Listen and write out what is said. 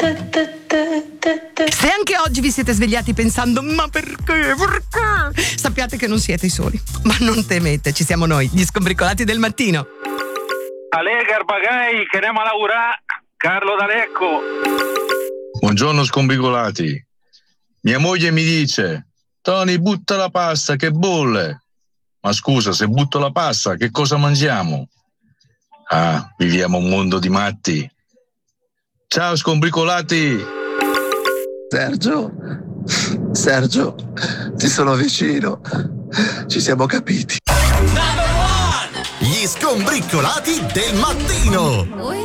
Se anche oggi vi siete svegliati pensando ma perché? Sappiate che non siete i soli. Ma non temete, ci siamo noi, gli scombricolati del mattino. Ale Garbagai, che andiamo a lavorare. Carlo D'Alecco. Buongiorno scombricolati. Mia moglie mi dice: Tony, butta la pasta che bolle. Ma scusa, se butto la pasta, che cosa mangiamo? Ah, viviamo un mondo di matti. Ciao scombricolati. Sergio, ti sono vicino. Ci siamo capiti. Gli scombricolati del mattino.